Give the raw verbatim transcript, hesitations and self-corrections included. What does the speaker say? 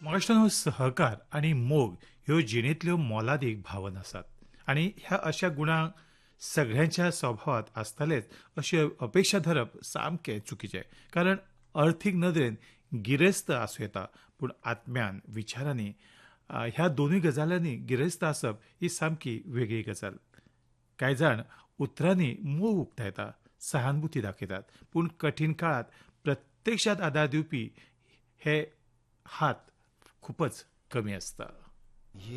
म्हाका सहकार आणि मोग ह्यो जिणेंतल्यो मोलादीक भावना आसात आणि ह्या अशा गुणांक सगळ्यांच्या स्वभावात आसतलेच अशी अपेक्षा धरप सामकें चुकीचें. कारण अर्थीक नदरेन गिरेस्त आसूं येता, पूण आत्म्यान विचारांनी अ, ह्या दोनूय गजालींनी गिरेस्त आसप ही सामकी वेगळी गजाल. कांय जाण उतरांनी मोग उक्तायतात, सहानुभूती दाखयतात, पूण कठीण काळात प्रत्यक्षात आदार दिवपी हे हात खूपच कमी आसता.